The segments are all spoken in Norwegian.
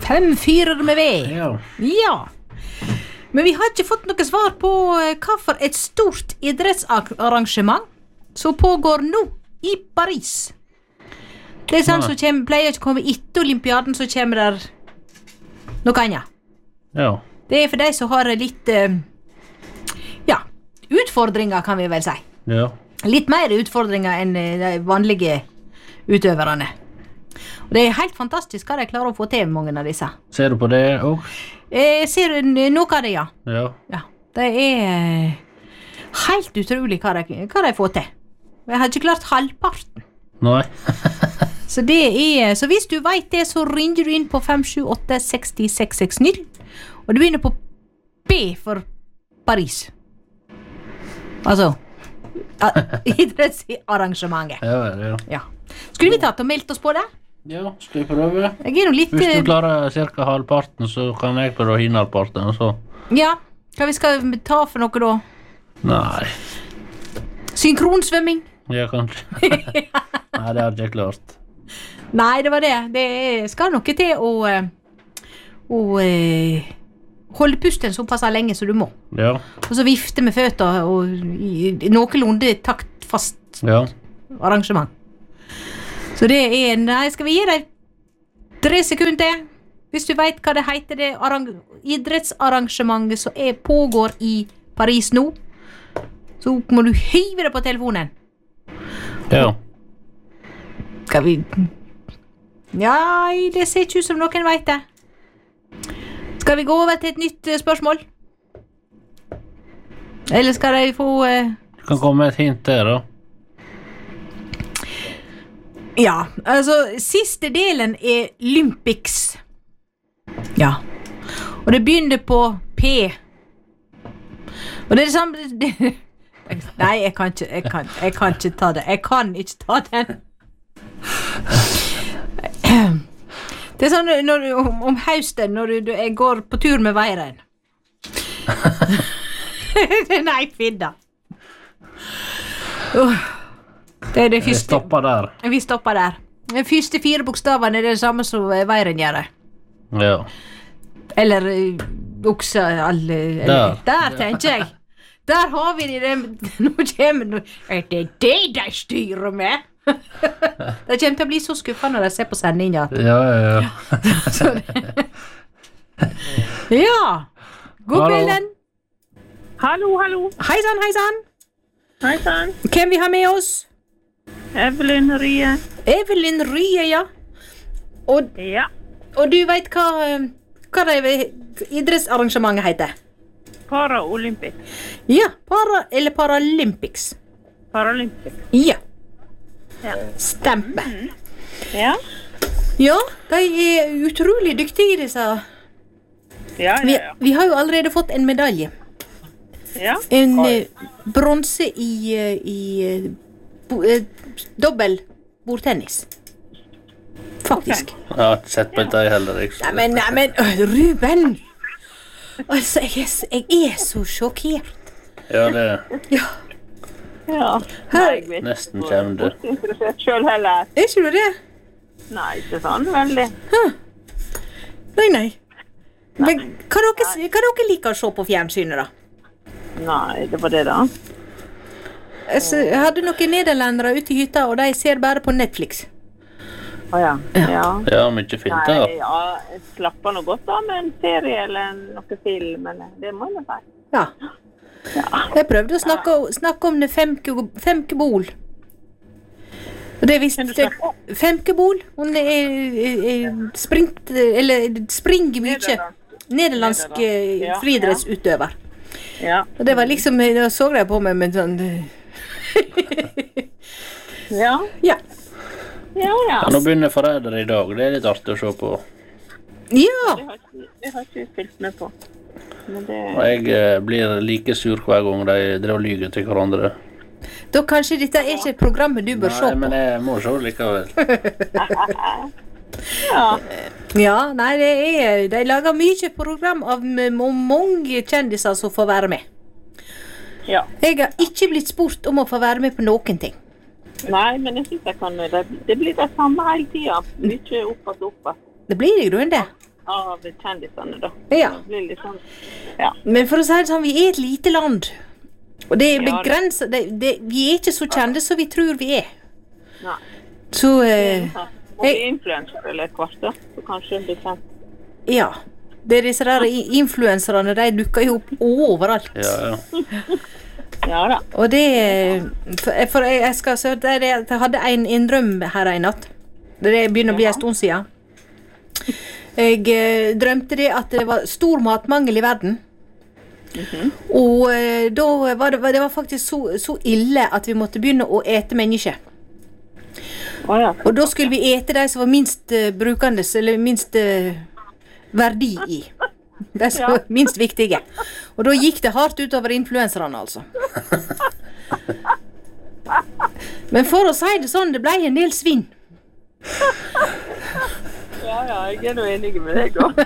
5-4 med ved. Ja. Ja. Men vi har ikke fått noe svar på hva for et stort idrettsarrangement som pågår nå i Paris. Det sånn som pleier ikke å komme etter olympiaden, så kommer der noe annet. Ja. Det for de som har litt, utfordringer, kan vi vel si. Ja. Litt mer utfordringer enn de vanlige utøverne. Og det er helt fantastisk hva de klarer å få til, mange av disse. Ser du på det også? Ser du noe av det, ja. Ja. Det er helt utrolig hva de får til. Jeg har ikke klart halvparten. Nei. Så hvis du vet det, så ringer du inn på 578-6660, og du begynner på B for Paris. Altså, idrettsarrangementet. Ja. Skulle vi tatt og meldt oss på det? Ja, skal vi prøve? Jeg er litt... Hvis du klarer cirka halvparten, så kan jeg prøve halvparten, og så... Ja, hva vi skal ta for noe da? Nei. Synkronsvømming? Ja, kanskje. Nei, det har jeg ikke klart. Nei, det var det. Det skal noe til å holde pusten såpass lenge som du må. Ja. Og så vifte med føtter og noenlunde taktfast arrangement. Så det nei, skal vi gi deg 3 sekunder hvis du vet hva det heter, det idrettsarrangementet som pågår i Paris nå, så må du hive det på telefonen. Ja. Skal vi... Nei, det ser ikke ut som noen vet det. Skal vi gå over til et nytt spørsmål? Eller skal de få... Du kan komme med et hint der da. Ja, altså, siste delen Olympics. Ja. Og det begynner på P. Og det det samme... Nei, jeg kan ikke ta det. Jeg kan ikke ta den. Det sånn om høsten, når jeg går på tur med veiren. Nei, fidda. Det det første. Vi stopper der. De første 4 bokstavene det samme som veiren gjør det. Ja. Eller okse, der tenker jeg. Der har vi det. Nå kommer det de styrer med. Det kommer til å bli så skuffende når de ser på sendingen. Ja. Ja. God kvelden. Hallo. Hei sann. Hvem vi har med oss? Evelyn Rye. Evelyn Rye, ja. Og du vet hva det idrettsarrangementet heter? Paralympics. Ja, Paralympics. Paralympics. Ja. Stemmer. Ja, de utrolig dyktige disse. Ja. Vi har jo allerede fått en medalje. Ja. En bronse i dobbel bordtennis. Faktisk. Jeg har ikke sett på deg heller, ikke? Nei, men Ruben! Altså, jeg så sjokkert. Ja, det... Ja. Nesten kommer du. Jeg er interessert selv heller. Er ikke du det? Nei, ikke sånn veldig. Nei. Men hva dere liker å se på fjernsynet da? Nei, det var det da. Jeg hadde noen nederlendere ute i hytta, og de ser bare på Netflix. Ja, mye fint da. Nei, jeg slapper noe godt da med en serie eller noe film, eller det må jeg si. Ja. Jeg prøvde å snakke om det Femkebol. Og det visste Femkebol. Hun springer mye. Nederlandsk friidrettsutøver. Ja. Og det var liksom, da så jeg på meg med sånn... Ja. Nå begynner Forræder i dag, det er litt artig å se på. Ja. Det har ikke spilt med på. Og jeg blir like sur hver gang de drev og lyger til hverandre. Da kanskje dette er ikke et programmet du bør se på. Nei, men jeg må se likevel. Ja, nei, de lager mye program av mange kjendiser som får være med. Ja. Jeg har ikke blitt spurt om å få være med på noen ting. Nei, men jeg synes jeg kan, det blir det samme hele tiden. Mye oppåt. Det blir i grunnen det. av kjendisene da. Ja. Det blir litt sånn, ja. Men for å si det sånn, vi er et lite land. Og det er Ja, begrenset, vi er ikke så kjente som vi tror vi er. Nei. Så, Må bli influencer eller et kvart da, så kanskje det blir kjent. ja. Det er disse der influenserne, de dukker jo opp overalt. Ja. Ja da. Og det, for jeg skal så jeg hadde en drøm her en natt. Det begynner å bli en stund siden. Jeg drømte det at det var stor matmangel i verden. Og da var det var faktisk så ille at vi måtte begynne å ete mennesker. Ja. Og da skulle vi ete de som var minst brukandes, eller minst verdi i. De som var minst viktige. Og da gikk det hardt utover influenserne, altså. Men for å si det sånn, det ble en del svinn. Ja, jeg er nå enig med deg da.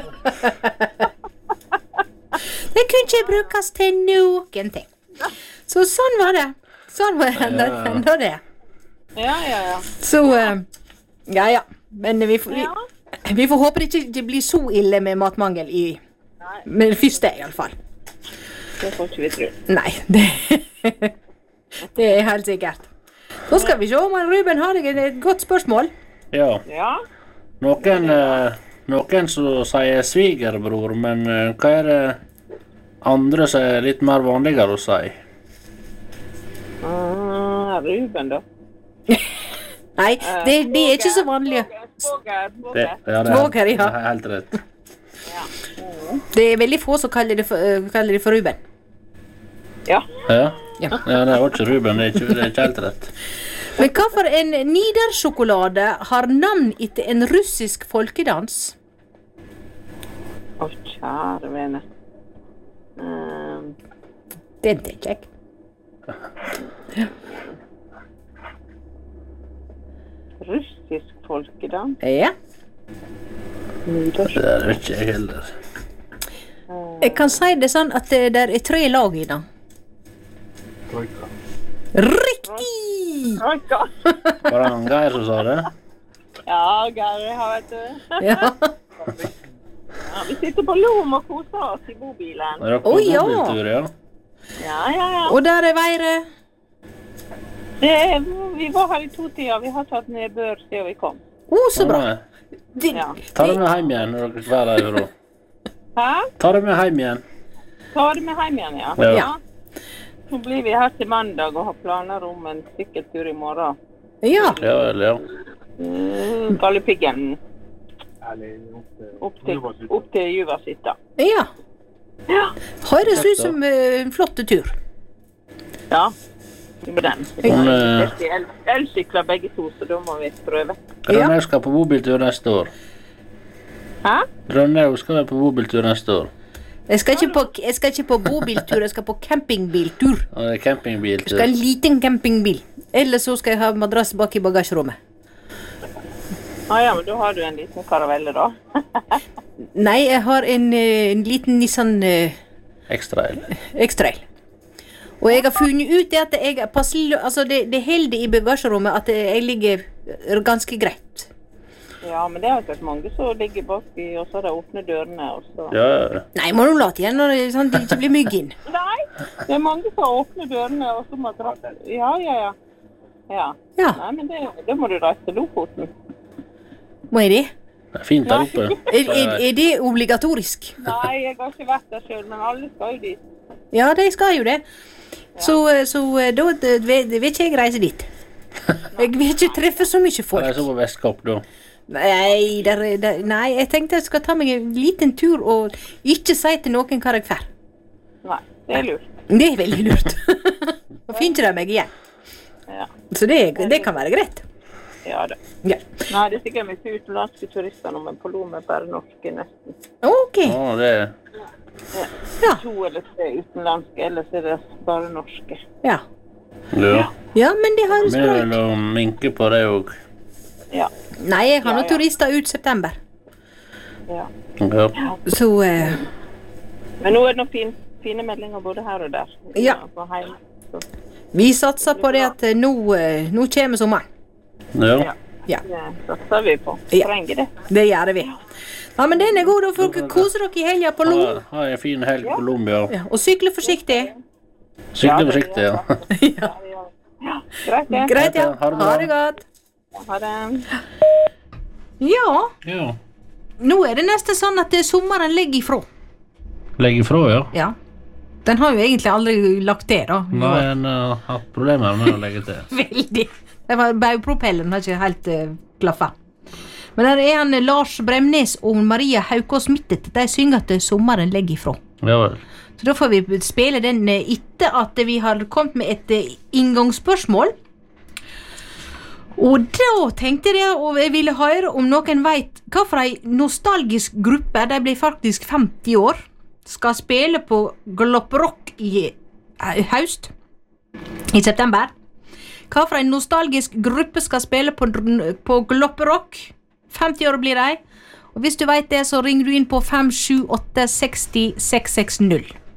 Det kunne ikke brukes til noen ting. Så sånn var det. Sånn var det. Det. Ja. Så, ja. Men vi får håpe det ikke blir så ille med matmangel med det første i alle fall. Det får ikke vi tro. Nei, det er helt sikkert. Så skal vi se om Ruben har et godt spørsmål. Ja. Ja. Noen som sier svigerbror, men hva er det andre som er litt mer vanligere å si? Ruben da. Nei, det er ikke så vanlig. Svoger. Svoger, ja. Det er helt rett. Det er veldig få som kaller det for Ruben. Ja. Ja, det var ikke Ruben, det er ikke helt rett. Men hva for en nidersjokolade har navn etter en russisk folkedans? Kjære vene. Den tenker jeg. Russisk folkedans. Ja. Det er ikke jeg heller. Jeg kan si det sånn at det er 3 lag i den. Riktig! Troika. Var det Geir som sa det? Ja, Geir har vet du. Ja. Ja, vi sitter på Lom og koser oss i bobilen. Var det på ja. mobiltur, ja? Ja. Og der er været. Vi var her i 2 tider. Vi har tatt nedbør siden vi kom. Så bra. Ja. Ta det med hjem igjen når dere skal være her. Hæ? Ta det med hjem igjen. Ta det med hjem igjen, ja. Ja. Så blir vi her til mandag og har planer om en sykkeltur i morgen. Ja. Ja vel, ja. Gallepiggen. Opp til Juvasita. Ja. Høres ut som en flott tur. Ja. Med den. Elsykler begge to, så da må vi prøve. Rønnaug skal på mobiltur neste år. Hæ? Rønnaug skal være på mobiltur neste år. Jeg skal ikke på bobiltur, jeg skal på campingbiltur. Og det er campingbiltur. Jeg skal ha en liten campingbil. Eller så skal jeg ha madrass bak i bagasjerommet. Ja, men da har du en liten karavelle da. Nei, jeg har en liten Nissan X-Trail. X-Trail. Og jeg har funnet ut det at jeg passer, altså det holder i bagasjerommet at jeg ligger ganske greit. Ja, men det har jeg sett mange som ligger bak i, og så har de åpnet dørene, og så... Ja. Nei, må du late igjen når det, sånn, det ikke blir mygg inn. Nei, det er mange som har åpnet dørene, og så må dra... Ja. Ja. Nei, men det må du reise til Lofoten. Må jeg det? Det er fint der oppe. Er det obligatorisk? Nei, jeg har ikke vært der selv, men alle skal jo dit. Ja, de skal jo det. Så da vil ikke jeg reise dit. Jeg vil ikke treffe så mye folk. Det er så på Vestkapp da. Nei, nei, jeg tenkte jeg skal ta meg en liten tur og ikke si til noen hva jeg fer. Nei, det er lurt. Det er veldig lurt. Da finner de meg igjen. Ja. Så det kan være greit. Ja da. Ja. Nei, det er sikkert mye utenlandske turister nå, men på Lom er bare norske nesten. Ok. Det Ja. 2 eller 3 utenlandske, ellers er det bare norske. Ja. Ja. Ja, men det høres Vi bra vil ut. jo minke på det også. Ja. Nei, jeg har noen turister ut september. Ja. Ja. Så, Men nå er det noen fine meldinger både her og der. Ja. På heim, så. vi satser på det at nå kommer sommeren. Ja. Ja. Det satser vi på. Ja. Trenger det. Det gjør vi. Ja, men den er god, da får dere kose dere I helgen på Lom. Ha en fin helg på Colombia. Ja, og sykle forsiktig. Sykle forsiktig, ja. Ja. Ja, greit det. Greit, ja. Ha det bra. Ha det godt. Ha det. Ja, Ja. nå er det nesten sånn at sommeren legger ifra. Legg ifra, ja. Ja. Den har jo egentlig aldri lagt det, da. Nei, en har hatt problemer med å legge til. Veldig. Det var baugpropellen har ikke helt klaffa. Men der er han Lars Bremnes og Maria Haukås Mittet. De synger at sommeren legger ifra. Ja vel. Så da får vi spille den etter at vi har kommet med et inngangsspørsmål. Og da tenkte jeg og jeg ville høre om noen vet hva for en nostalgisk gruppe, de blir faktisk 50 år, skal spille på Galopperock I høst, I september. Hva for en nostalgisk gruppe skal spille på Galopperock? 50 år blir de. Og hvis du vet det, så ringer du inn på 578 60 660.